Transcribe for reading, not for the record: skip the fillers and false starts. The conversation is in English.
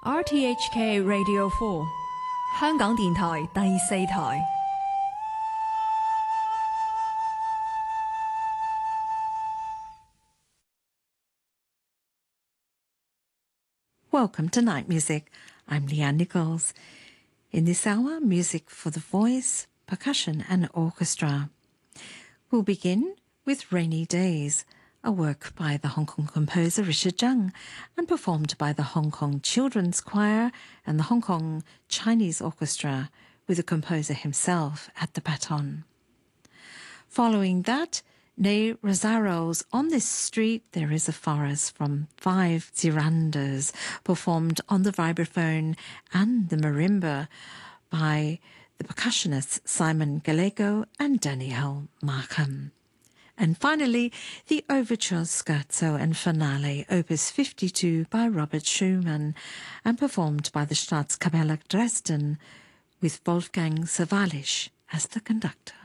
RTHK Radio 4香港電台第四台。 Welcome to Night Music. I'm Leanne Nichols. In this hour, music for the voice, percussion and orchestra. We'll begin with Rainy Days, a work by the Hong Kong composer Richard Zheng and performed by the Hong Kong Children's Choir and the Hong Kong Chinese Orchestra, with the composer himself at the baton. Following that, Ney Rosario's On This Street There Is a Forest from 5 Zirandas, performed on the vibraphone and the marimba by the percussionists Simon Gallego and Danielle Markham. And finally, the Overture Scherzo and Finale, Opus 52 by Robert Schumann, and performed by the Staatskapelle Dresden, with Wolfgang Sawallisch as the conductor.